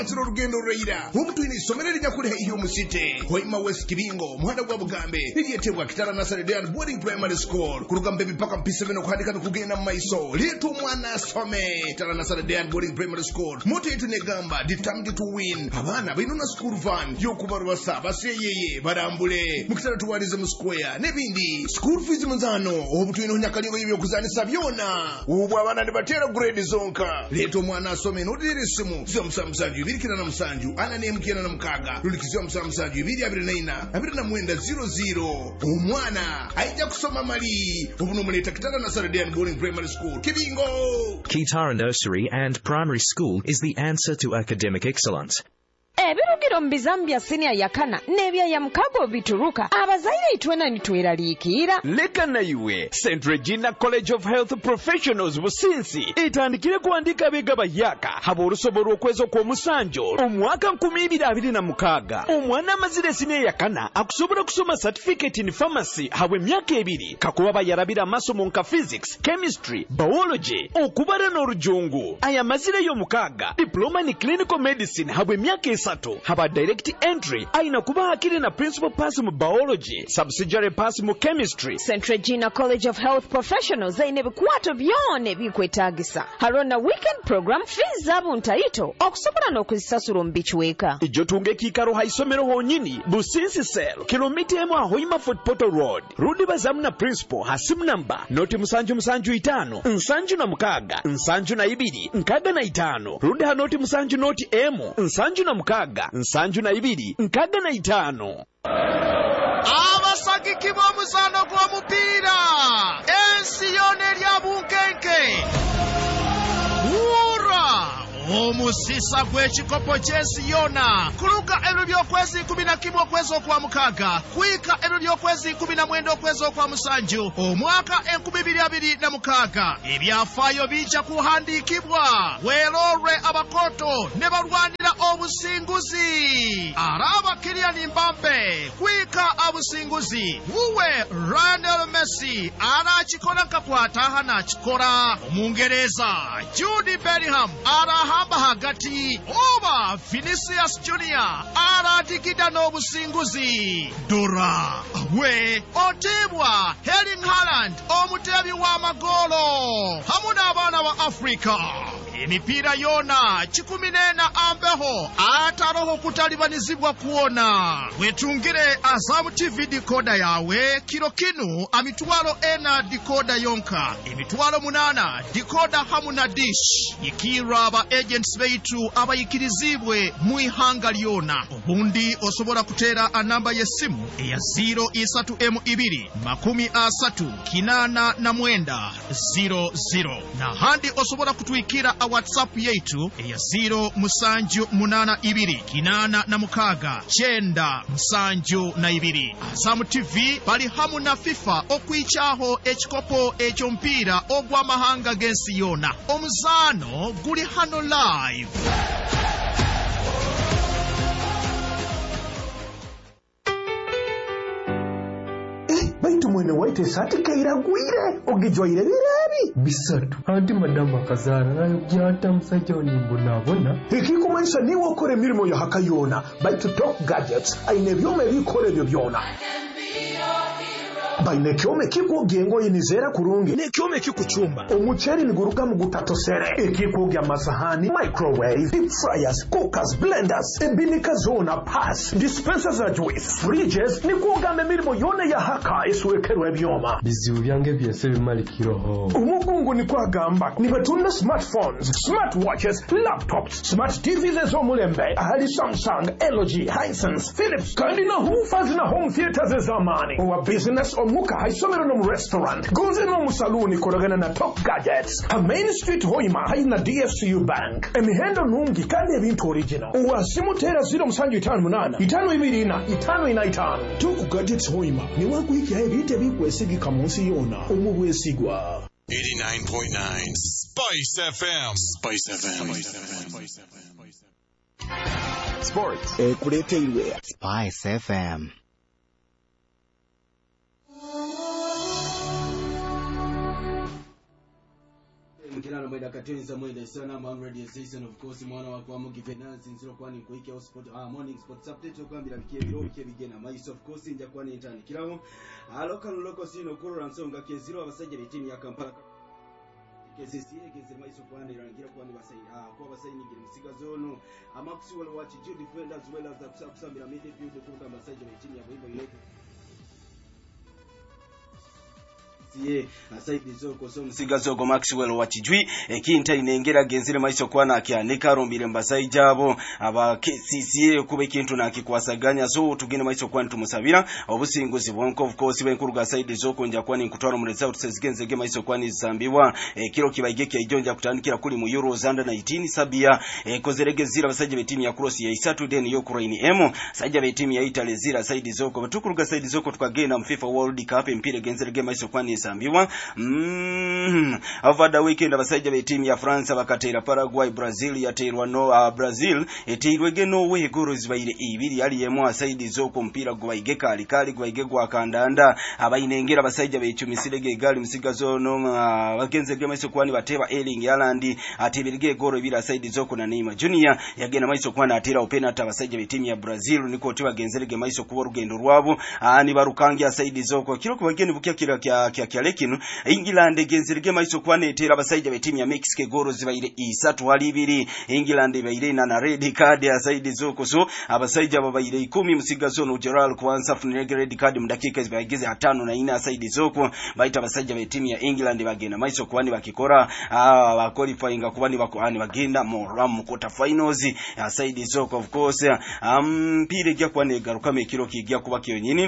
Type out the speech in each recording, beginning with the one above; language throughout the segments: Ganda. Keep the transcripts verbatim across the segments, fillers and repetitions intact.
Tsiro rugendo reira umutwini somere linyakure iyo musite Hoima West Kibingo muhanda gwa Bugambe liyetebwa Kitara Nursery Day and Boarding Primary School kurugambe bipaka mpiseveno kuhandika kugenda maiso liyetu mwana some Kitara Nursery Day and Boarding Primary School moto yetu negamba determined to win abana bainona school van yokubarwasa baseyeye barambule mukitara tuwalize mu square nebindi school fees munzano obutwino nyakaliyo ibyo kuzanisa byona ubu abana ndibatera grade zonka leto mwana some no dirisimu zyo musamsanju birikina na musanju ana ne mukina na mukaga lulikizyo musamsanju ibiri abiri na ina abiri na mwenda zero zero umwana aija kusoma mali ubuno muleta Kitara Nursery Day and Boarding Primary School Kibingo. Kitara Nursery and Primary School is the answer to academic excellence. Ebirugiro mbizambya senior yakana nebya ya mukago bituruka abazaire itwena nitweraliikira leka na iwe Saint Regina College of Health Professionals businsi itandikire kuandika bega bayaka habo rusoboro kwezo kwa musanjo omwaka nkumi ibiri abiri na mukaga omwana amazire senior yakana akusobora kusoma certificate in pharmacy hawe myaka ebiri kakuba bayarabira masomo nka physics chemistry biology okubara n'orujungu aya mazire yo mukaga diploma in clinical medicine hawe myaka sato haba direct entry aina kuba hakiri na principal pass mu biology subsidiary pass mu chemistry. Saint Regina College of Health Professionals aine bikwato byone bikwetagisa harona weekend program fees zabu ntaito okusobola n'okuzisasula mbichweka ijo tunge kikaro haisomero honyini businsi sel kilomita emu ahoima Fort Portal Road rudi bazamu na principal hasimu namba noti musanju musanju itano nsanju na mukaga nsanju na ibiri nkaga na itano rudi hanoti musanju noti emu nsanju na mukaga nsanju na ibiri nkaga na itano. Abasagiki b'omuzano gw'omupiira ensi yona erya bunkenke ura omusisa gw'ekikopo ky'ensi yona kuluga ebiro by'okwezi kumi na kimu okwezi okwa mukaga kwika ebiro by'okwezi kumi na mwenda okwezi okwa musanju omwaka enkumi ibiri abiri na mukaga ebyafaayo bijja kuhandikibwa weerorwe abakoto ne balwanira obusinguzi araba Kylian Mbappe kwika abusinguzi wuwe Lionel Messi anakikola nkakwata hanakikola omungereza Jude Bellingham arahamba hagati oba Vinicius Junior aratikida n'obusinguzi Dora we otibwa Erling Haaland omutebi w'amagolo hamu n'abaana ba Afrika emipiira yona kikumi n'ena ambeho ataroho kutalibanizibwa kuona wetungire Azam T V decoder yawe kiro kinu amitwalo ena decoder yonka emitwalo munana decoder hamu na dish ikira aba agents baitu abayikirizibwe mu ihanga lyona obundi osobola kutera anamba y'essimu eya zero isatu emu ibiri makumi asatu kinana na mwenda zero zero na handi osobola kutwikira a WhatsApp yetu eya zero musanju munana ibiri kinana na mukaga chenda musanju na ibiri. Azam T V bali hamu na FIFA okwichaho ekikopo ekyompiira ogw'amahanga gensi yona omuzano guli hano live. Baitu mwene waite sati kaira gwire ogijwaire birabi bisatu andi madama kazara nayo byata musajoni mbonabona ikikumanisha niwe okore mirimo ya hakayona baitu Top Gadgets aine byome bikore byo byona baine kyome kikugengo yinizera kurungi ne kyome kikuchumba omucheri niguruka mu gutatosere ekikugya amasahani microwave deep fryers cookers blenders ebinika zona pass dispensers za juice fridges nikugame mirimo yone ya haka iswekerwe ebyoma bizibu byange byese bimali kiroho umugungu ni kwagamba nibatunda smartphones smartwatches laptops smart T Vs ezomulembe ahali Samsung L G Hisense Philips kandi na hoofers na home theaters zamani owa business muka haisomero no mu restaurant goze no mu saluni koragana na Top Gadgets a Main Street Hoima haina D F C U Bank emihendo nungi kandi ebintu original uwasimu tera zero musanju itanu munana itanu ibiri ina itanu ina itanu Top Gadgets Hoima ni wakuiki hae bite bikwesigika munsi yona omubwesigwa. eighty-nine point nine Spice F M. Spice F M. Sports. Eh, kulete iwe. Spice F M. Kirana mwenda katenza mwenda sana I'm radio station of course mwana wa kwa Mugi Finance nziro kwani kuike au sport ah morning sports update okambira bikiye biro bikiye bigena maiso of course nja kwani intani kiraho aloka loko sino kuro nsonga ke zero abasajja bitini ya Kampala K C C egeze maiso kwani rangira kwani basai ah kwa basai ni gire musiga zono amakusi wale watch you defend as well as that kusambira midfield kuruka basajja bitini ya Boimba United Ye asaidi zoko so musiga zoko Maxwell wachijwi ekinta inengera genzire maiso kwana akyanika rombire mbasai jabo aba K C C kube kintu nakikwasaganya so tugine maiso kwana tumusabira obusinguzi bonko of course benkuruga asaidi zoko nja kwani kutwara mu result sezigenze ge maiso kwani zisambibwa e, kiro kibaigeke ijonja kutandikira kuli mu Euro zanda nineteen sabia e, kozerege zira basajja betimi ya cross ya Saturday ni Ukraine emo sajja betimi ya Italy zira asaidi zoko batukuruga asaidi zoko tukagenda mu FIFA World Cup empire genzere ge maiso kwani sambiwa mm over the weekend abasajja be team ya France bakatera Paraguay Brazil yaterwa no uh, Brazil etirwege no we goro zibaire ibiri ali yemu asaidi zoko mpira gwaige kali kali gwaige gwa kandanda abayinengera abasajja be chumisirege gali musigazo no uh, bagenze gema iso kwani bateba Erling Haaland atibirige goro ibiri asaidi zoko na Neymar Junior yagena maiso kwana atera penalty abasajja be team ya Brazil niko tiba genzerege maiso kuba rugendo rwabo ani barukangi asaidi zoko kiro kubageni bukia kira kya kya kya lekino England genzerege maiso kwana etera abasajja be team ya Mexico goro zibaire isatu hali ibiri England baire na na red card asaidi zoko so abasajja babaire ikumi musigazo no Gerald kwanza funege red card mu dakika zibageze atano na ina asaidi zoko baita abasajja be team ya England bagenda maiso kwani bakikora ah ba qualifying kubani bakwani bagenda mu ram quarter finals asaidi zoko of course um pire gya kwane garuka mekiro kigya kuba kyonyini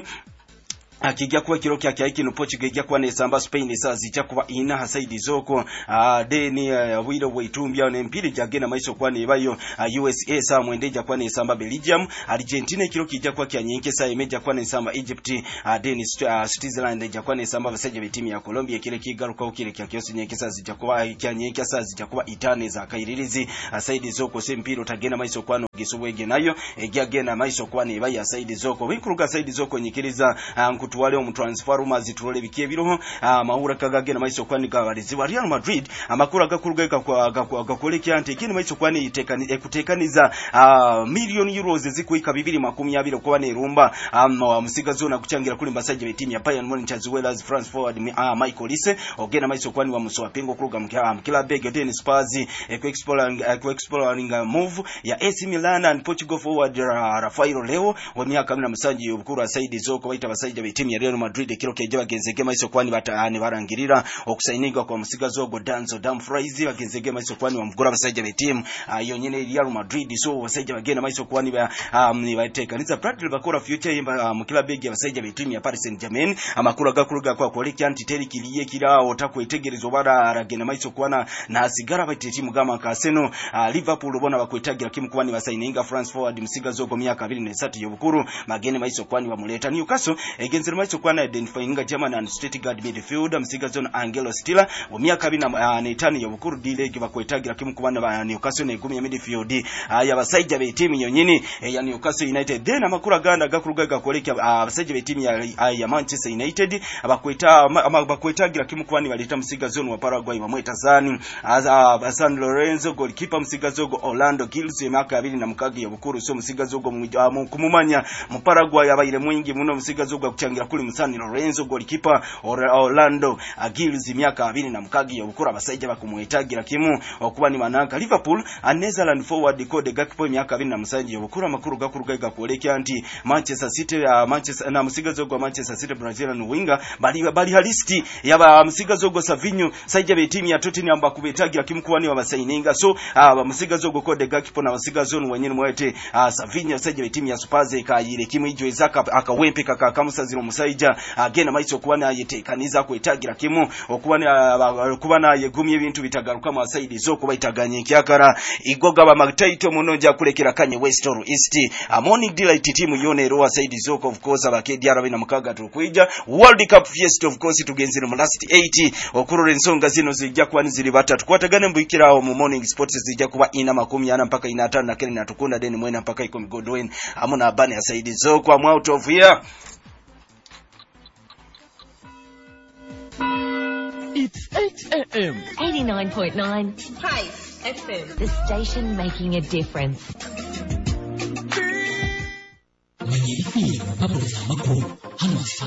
akijja kuba kiro kya kya ikino Portugal ijja kuba nesamba Spain saa zijja kuba ina hasaidi zoko uh, deni uh, wilo weitumbya ne mpiri jagena maiso kwa nebayo uh, U S A saa mwende ijja kuba nesamba Belgium Argentina kiro kijja kuba kya nyinke saa imeja kuba nesamba Egypt uh, deni uh, Switzerland ijja kuba nesamba basajja be timu ya Colombia kile kigaruka ukile kya kyosi nyinke saa zijja kuba kya nyinke saa zijja kuba itane za kairirizi hasaidi zoko se mpiro tagena maiso kwa no gisubwege nayo ejagena maiso kwa nebayo hasaidi zoko wikuruka hasaidi zoko nyikiriza uh, tuwale mu transfer rumors turole bikiye biroho amahura kagagena maiso kwani gabarizi wa Real Madrid amakuru agakurugeka kwa gakolekya ante kini maiso kwani itekani ekutekaniza million euros zikuika bibiri makumi abiri kwa ne rumba musigazo na kuchangira kuli mbasajja be timu ya Bayern Munich as well as France forward Michael Olise ogena maiso kwani wa musowa pengo kuruga mkila bege Dennis Spurs eku exploring eku exploring move ya A C Milan and Portugal forward Rafael Leo wa miaka kumi na musanji obukuru asaidi zoko baita basajja be timu ya Real Madrid kiro keje bagenzege maiso kwani batani barangirira okusainirwa kwa musigazo go Danzo Dumfries bagenzege maiso kwani wamugura basajja be timu iyo nyene Real Madrid so basajja bagenda maiso kwani ba um, batekaniza Bradley bakora future yimba mu club ya basajja be timu ya Paris Saint-Germain amakuru gakuruga kwa koleki anti teri kiliye kirawo takwetegerezo bara aragenda maiso kwana na sigara bate timu gama ka Arsenal uh, Liverpool bona bakwetagira kimu kwani basaininga France forward musigazo go myaka abiri na tatu yobukuru magene maiso kwani bamuleta Newcastle egenzero maiso kwana identifying German and Stuttgart midfielder musigazo Angelo Stiller wa myaka abiri na tano yobukuru D-League bakwetagira kimu kubana ba Newcastle ne gumi ya midfield aya basajja be timu nyonyini ya Newcastle United then amakuru aganda gakuruga gakoleka abasajja be timu ya, ya Manchester United abakweta bakwetagira kimu kubani baleta musigazo wa Paraguay bamweta Zani San Lorenzo goalkeeper musigazo go Orlando Gills myaka abiri na mukagi yobukuru so musigazo go kumumanya mu Paraguay abayire mwingi muno musigazo go kuchangira kuli San Lorenzo goalkeeper Orlando Gills myaka abiri na mukagi yobukuru abasajja bakumwetagira kimu okuba ni manaka Liverpool a Netherland forward code Gakpo myaka abiri na musanji yobukuru amakuru gakuruga gakoleka anti Manchester City uh, Manchester na musigazo go Manchester City Brazilian winger bali bali halisti yaba musigazo go Savinho sajja be timu ya Tottenham bakubetagira kimu kuba ni babasaininga so uh, musigazo go code Gakpo na musigazo wenyene mwete uh, Savinho sajja be timu ya Spurs kayire kimu ijo izaka akawempe kaka kamusaziro musaija agena maiso kubana yetekaniza kwetagira kimu okubana kubana yegumye ibintu bitagaruka mu asaidi zo kuba itaganye kyakara igoga ba magtaito munonja kulekera Kanye West or East a morning delight team yone ro asaidi zo of course abakedi arabe na mukaga tukwija World Cup fiesta of course tugenzire mu last eighty okurore nsonga zino zijja kuba niziri batatu kwatagane mbikiraho mu morning sports zijja kuba ina makumi ana mpaka ina tano na kene natukunda deni mwena mpaka iko Godwin amuna abane asaidi zo kwa out of here. It's eight A M. eighty-nine point nine Spice F M. The station making a difference. Mwenye ipi, papo za makuru, hano